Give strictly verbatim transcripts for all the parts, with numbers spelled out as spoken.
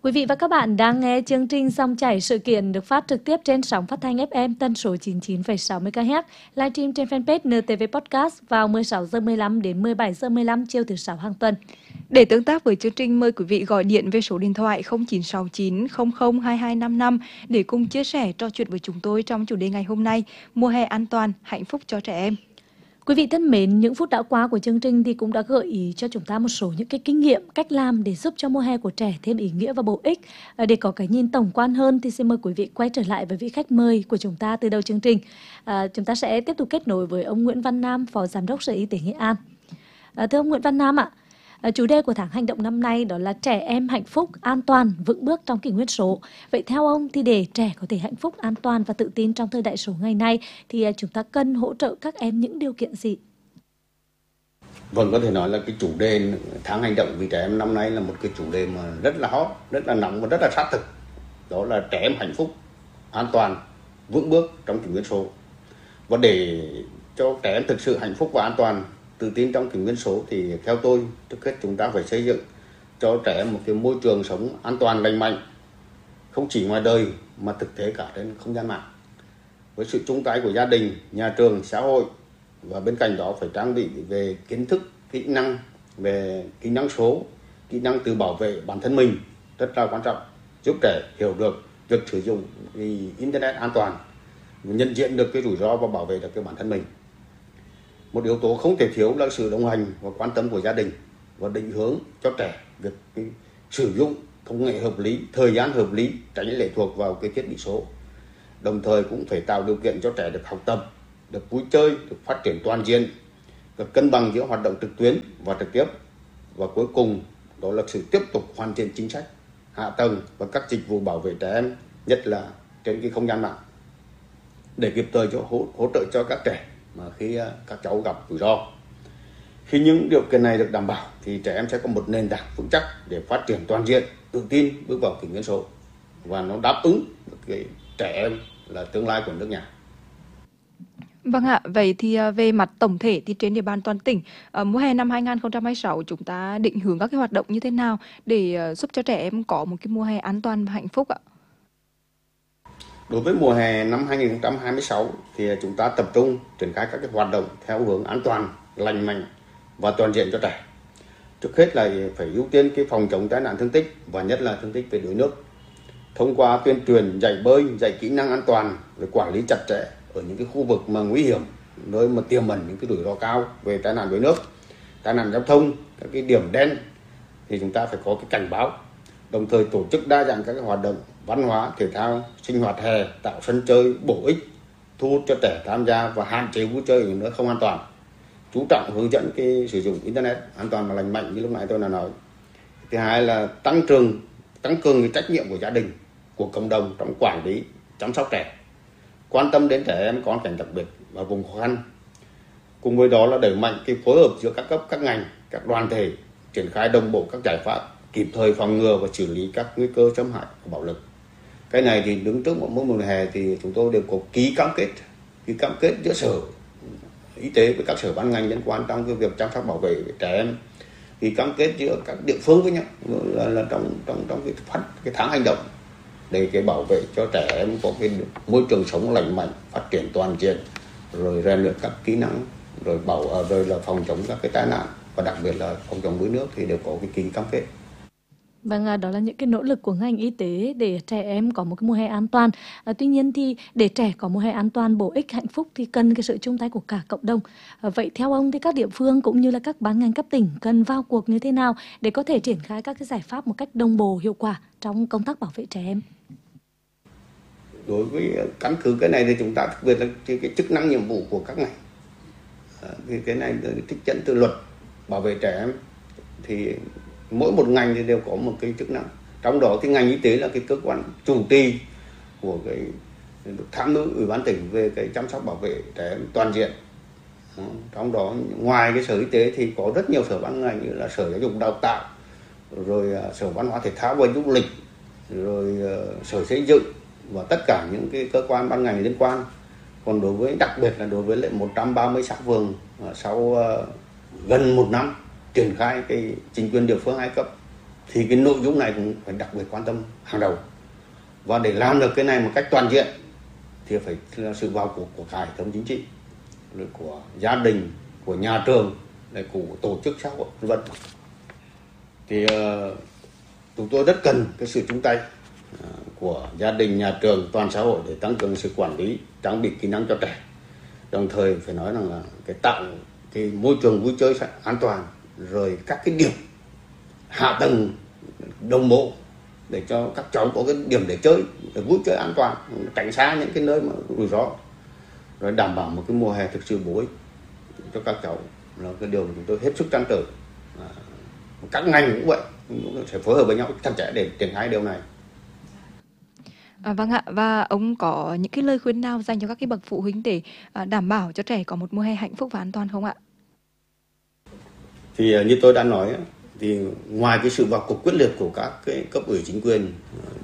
Quý vị và các bạn đang nghe chương trình Dòng chảy sự kiện được phát trực tiếp trên sóng phát thanh ép em tần số chín mươi chín phẩy sáu mê ga héc, livestream trên fanpage en tê vê Podcast vào mười sáu giờ mười lăm đến mười bảy giờ mười lăm chiều thứ sáu hàng tuần. Để tương tác với chương trình, mời quý vị gọi điện về số điện thoại không chín sáu chín không không hai hai năm năm để cùng chia sẻ trò chuyện với chúng tôi trong chủ đề ngày hôm nay: mùa hè an toàn, hạnh phúc cho trẻ em. Quý vị thân mến, những phút đã qua của chương trình thì cũng đã gợi ý cho chúng ta một số những cái kinh nghiệm, cách làm để giúp cho mùa hè của trẻ thêm ý nghĩa và bổ ích. Để có cái nhìn tổng quan hơn thì xin mời quý vị quay trở lại với vị khách mời của chúng ta từ đầu chương trình. À, chúng ta sẽ tiếp tục kết nối với ông Nguyễn Văn Nam, Phó Giám đốc Sở Y tế Nghệ An. À, thưa ông Nguyễn Văn Nam ạ, à, chủ đề của tháng hành động năm nay đó là trẻ em hạnh phúc, an toàn, vững bước trong kỷ nguyên số. Vậy theo ông thì để trẻ có thể hạnh phúc, an toàn và tự tin trong thời đại số ngày nay thì chúng ta cần hỗ trợ các em những điều kiện gì? Vâng, có thể nói là cái chủ đề tháng hành động vì trẻ em năm nay là một cái chủ đề mà rất là hot, rất là nóng và rất là sát thực. Đó là trẻ em hạnh phúc, an toàn, vững bước trong kỷ nguyên số. Và để cho trẻ em thực sự hạnh phúc và an toàn, tự tin trong kỷ nguyên số thì theo tôi, trước hết chúng ta phải xây dựng cho trẻ em một cái môi trường sống an toàn, lành mạnh, không chỉ ngoài đời mà thực tế cả trên không gian mạng. Với sự chung tay của gia đình, nhà trường, xã hội, và bên cạnh đó phải trang bị về kiến thức, kỹ năng, về kỹ năng số, kỹ năng tự bảo vệ bản thân mình rất là quan trọng, giúp trẻ hiểu được việc sử dụng internet an toàn, nhận diện được cái rủi ro và bảo vệ được cái bản thân mình. Một yếu tố không thể thiếu là sự đồng hành và quan tâm của gia đình và định hướng cho trẻ việc cái sử dụng công nghệ hợp lý, thời gian hợp lý, tránh lệ thuộc vào cái thiết bị số. Đồng thời cũng phải tạo điều kiện cho trẻ được học tập, được vui chơi, được phát triển toàn diện, được cân bằng giữa hoạt động trực tuyến và trực tiếp. Và cuối cùng đó là sự tiếp tục hoàn thiện chính sách, hạ tầng và các dịch vụ bảo vệ trẻ em, nhất là trên cái không gian mạng, để kịp thời cho hỗ, hỗ trợ cho các trẻ mà khi các cháu gặp rủi ro. Khi những điều kiện này được đảm bảo thì trẻ em sẽ có một nền tảng vững chắc để phát triển toàn diện, tự tin bước vào kỷ nguyên số, và nó đáp ứng được cái trẻ em là tương lai của nước nhà. Vâng ạ, vậy thì về mặt tổng thể thì trên địa bàn toàn tỉnh, uh, mùa hè năm hai không hai sáu chúng ta định hướng các cái hoạt động như thế nào để uh, giúp cho trẻ em có một cái mùa hè an toàn và hạnh phúc ạ? Đối với mùa hè năm hai không hai sáu thì chúng ta tập trung triển khai các cái hoạt động theo hướng an toàn, lành mạnh và toàn diện cho trẻ. Trước hết là phải ưu tiên cái phòng chống tai nạn thương tích và nhất là thương tích về đuối nước. Thông qua tuyên truyền, dạy bơi, dạy kỹ năng an toàn, rồi quản lý chặt chẽ ở những cái khu vực mà nguy hiểm, nơi mà tiềm ẩn những cái rủi ro cao về tai nạn đuối nước, tai nạn giao thông, các cái điểm đen thì chúng ta phải có cái cảnh báo. Đồng thời tổ chức đa dạng các cái hoạt động văn hóa, thể thao, sinh hoạt hè, tạo sân chơi bổ ích, thu hút cho trẻ tham gia và hạn chế vui chơi ở những nơi không an toàn. Chú trọng hướng dẫn cái sử dụng internet an toàn và lành mạnh như lúc nãy tôi đã nói. Thứ hai là tăng cường tăng cường cái trách nhiệm của gia đình, của cộng đồng trong quản lý, chăm sóc trẻ, quan tâm đến trẻ em có hoàn cảnh đặc biệt và vùng khó khăn. Cùng với đó là đẩy mạnh cái phối hợp giữa các cấp, các ngành, các đoàn thể, triển khai đồng bộ các giải pháp kịp thời phòng ngừa và xử lý các nguy cơ xâm hại của bạo lực. Cái này thì đứng trước mỗi mùa hè thì chúng tôi đều có ký cam kết, ký cam kết giữa sở y tế với các sở ban ngành liên quan trong cái việc chăm sóc bảo vệ trẻ em, ký cam kết giữa các địa phương với nhau là, là trong trong trong cái phát cái tháng hành động để cái bảo vệ cho trẻ em có cái môi trường sống lành mạnh, phát triển toàn diện, rồi rèn luyện các kỹ năng, rồi bảo rồi là phòng chống các cái tai nạn và đặc biệt là phòng chống đuối nước thì đều có cái ký cam kết. Vâng, đó là những cái nỗ lực của ngành y tế để trẻ em có một cái mùa hè an toàn. À, tuy nhiên thì để trẻ có mùa hè an toàn, bổ ích, hạnh phúc thì cần cái sự chung tay của cả cộng đồng. À, vậy theo ông thì các địa phương cũng như là các ban ngành cấp tỉnh cần vào cuộc như thế nào để có thể triển khai các cái giải pháp một cách đồng bộ, hiệu quả trong công tác bảo vệ trẻ em? Đối với căn cứ cái này thì chúng ta thực biệt là cái, cái chức năng nhiệm vụ của các ngành. À, thì cái này trích dẫn từ luật bảo vệ trẻ em thì mỗi một ngành thì đều có một cái chức năng. Trong đó thì ngành y tế là cái cơ quan chủ trì của cái tham mưu ủy ban tỉnh về cái chăm sóc bảo vệ trẻ em toàn diện. Trong đó ngoài cái sở y tế thì có rất nhiều sở ban ngành như là sở giáo dục đào tạo, rồi sở văn hóa thể thao và du lịch, rồi sở xây dựng và tất cả những cái cơ quan ban ngành liên quan. Còn đối với đặc biệt là đối với lại một trăm ba mươi xã phường sau gần một năm triển khai cái chính quyền địa phương hai cấp thì cái nội dung này cũng phải đặc biệt quan tâm hàng đầu. Và để làm được cái này một cách toàn diện thì phải là sự vào cuộc của cả hệ thống chính trị, rồi của gia đình, của nhà trường, rồi của tổ chức xã hội vân vân. Thì uh, chúng tôi rất cần cái sự chung tay uh, của gia đình, nhà trường, toàn xã hội để tăng cường sự quản lý, trang bị kỹ năng cho trẻ. Đồng thời phải nói rằng là cái tạo cái môi trường vui chơi an toàn, rồi các cái điểm hạ tầng đồng bộ để cho các cháu có cái điểm để chơi, để vui chơi an toàn, tránh xa những cái nơi mà rủi ro, rồi đảm bảo một cái mùa hè thực sự bổ ích cho các cháu là cái điều mà chúng tôi hết sức trăn trở. À, các ngành cũng vậy, cũng sẽ phối hợp với nhau chặt chẽ để triển khai điều này. À, vâng ạ, và ông có những cái lời khuyên nào dành cho các cái bậc phụ huynh để à, đảm bảo cho trẻ có một mùa hè hạnh phúc và an toàn không ạ? Thì như tôi đã nói, thì ngoài cái sự vào cuộc quyết liệt của các cái cấp ủy chính quyền,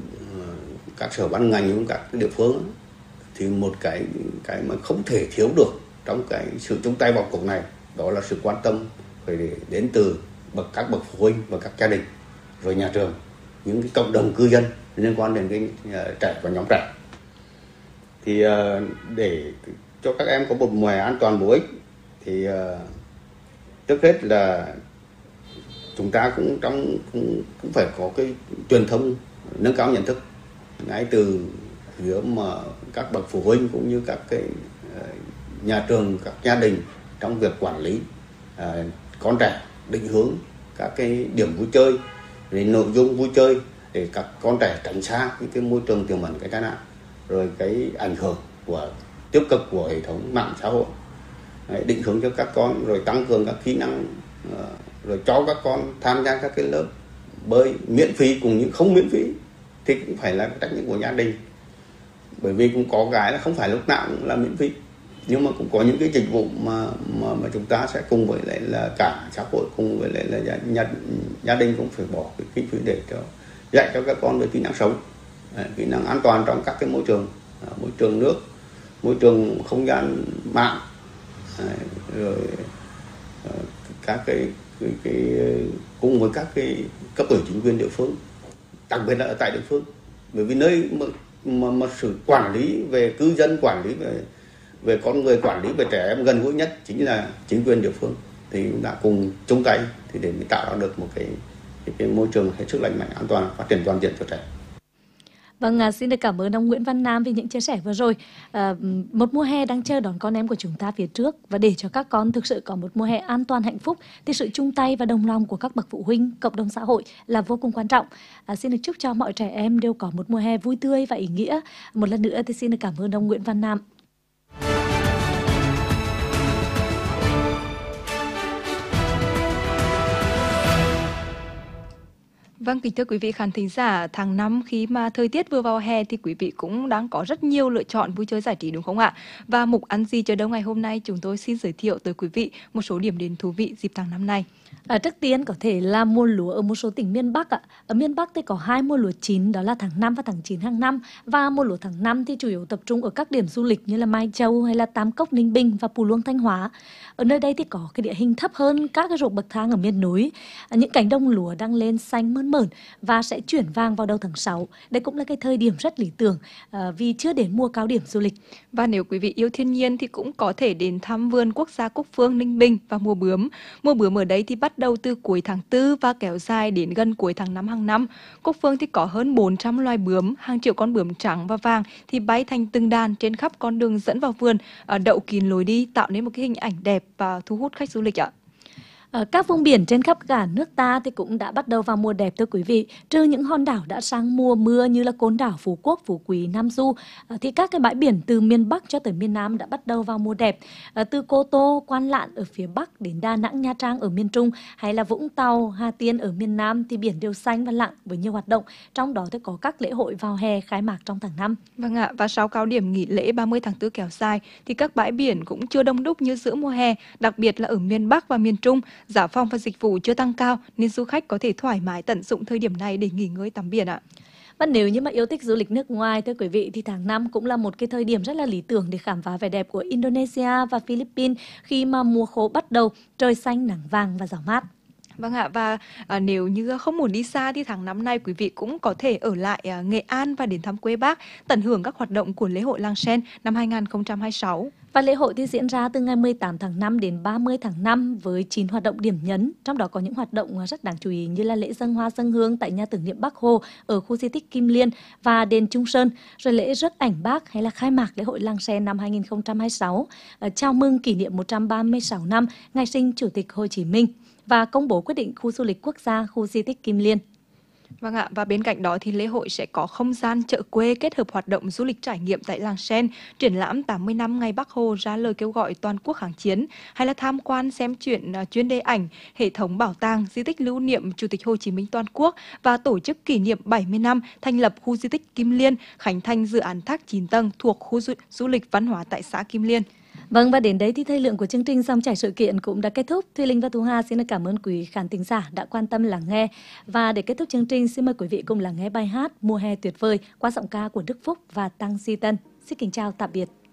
các sở ban ngành cũng các cái địa phương, thì một cái cái mà không thể thiếu được trong cái sự chung tay vào cuộc này, đó là sự quan tâm phải đến từ bậc các bậc phụ huynh và các gia đình, rồi nhà trường, những cái cộng đồng cư dân liên quan đến cái trẻ và nhóm trẻ. Thì để cho các em có một mùa hè an toàn bổ ích thì trước hết là chúng ta cũng trong cũng, cũng phải có cái truyền thông nâng cao nhận thức ngay từ phía mà các bậc phụ huynh cũng như các cái nhà trường, các gia đình trong việc quản lý uh, con trẻ, định hướng các cái điểm vui chơi, rồi nội dung vui chơi để các con trẻ tránh xa những cái môi trường tiềm ẩn cái tai nạn, rồi cái ảnh hưởng của tiêu cực của hệ thống mạng xã hội. Đấy, định hướng cho các con, rồi tăng cường các kỹ năng, uh, rồi cho các con tham gia các cái lớp bơi miễn phí cùng những không miễn phí thì cũng phải là trách nhiệm của gia đình, bởi vì cũng có cái là không phải lúc nào cũng là miễn phí, nhưng mà cũng có những cái dịch vụ mà mà, mà chúng ta sẽ cùng với lại là cả xã hội, cùng với lại là gia, gia, gia đình cũng phải bỏ cái kinh phí để cho dạy cho các con về kỹ năng sống, kỹ năng an toàn trong các cái môi trường, môi trường nước, môi trường không gian mạng, rồi các cái, cái, cái cùng với các cái cấp ủy chính quyền địa phương, đặc biệt là ở tại địa phương, bởi vì nơi mà, mà, mà sự quản lý về cư dân, quản lý về về con người, quản lý về trẻ em gần gũi nhất chính là chính quyền địa phương, thì chúng ta cùng chung tay thì để tạo ra được một cái, cái, cái môi trường hết sức lành mạnh, an toàn, phát triển toàn diện cho trẻ. Vâng, à, xin được cảm ơn ông Nguyễn Văn Nam vì những chia sẻ vừa rồi. À, một mùa hè đang chờ đón con em của chúng ta phía trước, và để cho các con thực sự có một mùa hè an toàn hạnh phúc thì sự chung tay và đồng lòng của các bậc phụ huynh, cộng đồng xã hội là vô cùng quan trọng. À, xin được chúc cho mọi trẻ em đều có một mùa hè vui tươi và ý nghĩa. Một lần nữa thì xin được cảm ơn ông Nguyễn Văn Nam. Vâng, kính thưa quý vị khán thính giả, tháng năm khi mà thời tiết vừa vào hè thì quý vị cũng đang có rất nhiều lựa chọn vui chơi giải trí đúng không ạ? Và mục Ăn gì chờ đâu ngày hôm nay chúng tôi xin giới thiệu tới quý vị một số điểm đến thú vị dịp tháng năm này. À, trước tiên có thể là mùa lúa ở một số tỉnh miền Bắc ạ. Ở miền Bắc thì có hai mùa lúa chín, đó là tháng năm và tháng chín hàng năm. Và mùa lúa tháng năm thì chủ yếu tập trung ở các điểm du lịch như là Mai Châu hay là Tam Cốc Ninh Bình và Pù Luông Thanh Hóa. Ở nơi đây thì có cái địa hình thấp hơn các cái ruộng bậc thang ở miền núi. À, những cánh đồng lúa đang lên xanh mơn mởn và sẽ chuyển vàng vào đầu tháng sáu. Đây cũng là cái thời điểm rất lý tưởng à, vì chưa đến mùa cao điểm du lịch. Và nếu quý vị yêu thiên nhiên thì cũng có thể đến thăm vườn quốc gia Cúc Phương Ninh Bình và mùa bướm. Mùa bướm ở đây thì bắt đầu từ cuối tháng tư và kéo dài đến gần cuối tháng năm hàng năm. Cúc Phương thì có hơn bốn trăm loài bướm, hàng triệu con bướm trắng và vàng thì bay thành từng đàn trên khắp con đường dẫn vào vườn, đậu kín lối đi, tạo nên một cái hình ảnh đẹp và thu hút khách du lịch ạ. Ở các vùng biển trên khắp cả nước ta thì cũng đã bắt đầu vào mùa đẹp thưa quý vị. Trừ những hòn đảo đã sang mùa mưa như là Côn Đảo, Phú Quốc, Phú Quý, Nam Du, thì các cái bãi biển từ miền Bắc cho tới miền Nam đã bắt đầu vào mùa đẹp. Từ Cô Tô, Quan Lạn ở phía Bắc đến Đà Nẵng, Nha Trang ở miền Trung hay là Vũng Tàu, Hà Tiên ở miền Nam thì biển đều xanh và lặng với nhiều hoạt động. Trong đó thì có các lễ hội vào hè khai mạc trong tháng năm. Vâng ạ, và sau cao điểm nghỉ lễ ba mươi tháng tư kéo dài thì các bãi biển cũng chưa đông đúc như giữa mùa hè, đặc biệt là ở miền Bắc và miền Trung. Giá phòng và dịch vụ chưa tăng cao nên du khách có thể thoải mái tận dụng thời điểm này để nghỉ ngơi tắm biển ạ. Và nếu như mà yêu thích du lịch nước ngoài thưa quý vị thì tháng năm cũng là một cái thời điểm rất là lý tưởng để khám phá vẻ đẹp của Indonesia và Philippines khi mà mùa khô bắt đầu, trời xanh nắng vàng và gió mát. Vâng ạ, và à, nếu như không muốn đi xa thì tháng năm này quý vị cũng có thể ở lại à, Nghệ An và đến thăm quê bác, tận hưởng các hoạt động của lễ hội Làng Sen năm hai nghìn không trăm hai mươi sáu. Và lễ hội thì diễn ra từ ngày mười tám tháng năm đến ba mươi tháng năm với chín hoạt động điểm nhấn, trong đó có những hoạt động rất đáng chú ý như là lễ dâng hoa dâng hương tại nhà tưởng niệm Bác Hồ ở khu di tích Kim Liên và đền Trung Sơn, rồi lễ rước ảnh Bác hay là khai mạc lễ hội Làng Sen năm hai nghìn không trăm hai mươi sáu, chào mừng kỷ niệm một trăm ba mươi sáu năm ngày sinh Chủ tịch Hồ Chí Minh và công bố quyết định khu du lịch quốc gia khu di tích Kim Liên. Vâng ạ, và bên cạnh đó thì lễ hội sẽ có không gian chợ quê kết hợp hoạt động du lịch trải nghiệm tại Làng Sen, triển lãm tám mươi năm ngày Bác Hồ ra lời kêu gọi toàn quốc kháng chiến, hay là tham quan xem chuyện uh, chuyên đề ảnh, hệ thống bảo tàng, di tích lưu niệm Chủ tịch Hồ Chí Minh toàn quốc và tổ chức kỷ niệm bảy mươi năm thành lập khu di tích Kim Liên, khánh thành dự án tháp chín tầng thuộc khu du, du lịch văn hóa tại xã Kim Liên. Vâng, và đến đây thì thời lượng của chương trình Dòng chảy sự kiện cũng đã kết thúc. Thùy Linh và Thu Hà xin cảm ơn quý khán thính giả đã quan tâm lắng nghe. Và để kết thúc chương trình, xin mời quý vị cùng lắng nghe bài hát Mùa hè tuyệt vời qua giọng ca của Đức Phúc và Tăng Duy Tân. Xin kính chào tạm biệt.